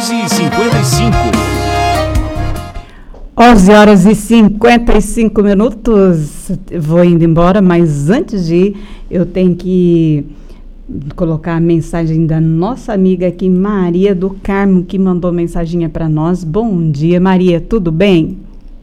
11h55. 11h55. Vou indo embora, mas antes de ir, eu tenho que colocar a mensagem da nossa amiga aqui, Maria do Carmo, que mandou mensaginha para nós. Bom dia, Maria, tudo bem?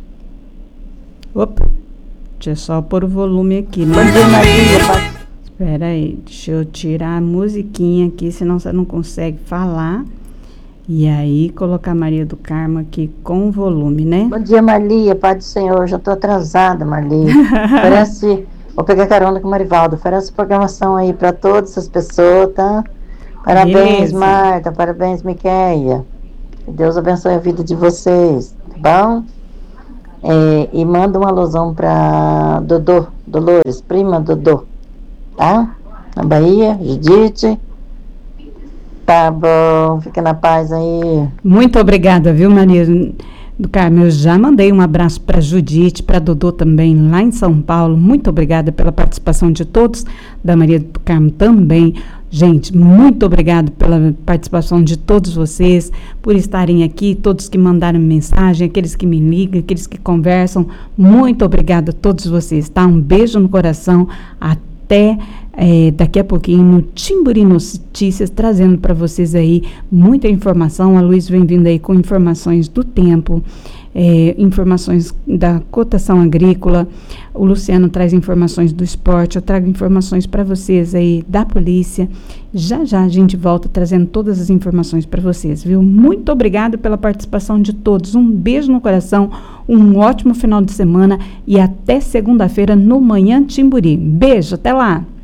Opa, deixa eu só pôr o volume aqui. Bom dia, Maria. Espera aí, deixa eu tirar a musiquinha aqui, senão você não consegue falar. E aí, colocar a Maria do Carmo aqui com volume, né? Bom dia, Marlia, Pai do Senhor. Já tô atrasada, Marlia. Vou pegar carona com o Marivaldo. Oferece programação aí para todas as pessoas, tá? Parabéns, beleza. Marta. Parabéns, Miqueia. Que Deus abençoe a vida de vocês, tá bom? E manda uma alusão para Dolores, prima Dodô, tá? Na Bahia, Judite. Tá bom, fica na paz aí. Muito obrigada, viu, Maria do Carmo? Eu já mandei um abraço para Judite, para Dodô também, lá em São Paulo. Muito obrigada pela participação de todos, da Maria do Carmo também. Gente, muito obrigada pela participação de todos vocês, por estarem aqui, todos que mandaram mensagem, aqueles que me ligam, aqueles que conversam. Muito obrigada a todos vocês, tá? Um beijo no coração, até daqui a pouquinho no Timburi Notícias, trazendo para vocês aí muita informação. A Luiz vem vindo aí com informações do tempo, informações da cotação agrícola. O Luciano traz informações do esporte. Eu trago informações para vocês aí da polícia. Já já a gente volta trazendo todas as informações para vocês, viu? Muito obrigado pela participação de todos. Um beijo no coração, um ótimo final de semana e até segunda-feira no Manhã Timburi. Beijo, até lá!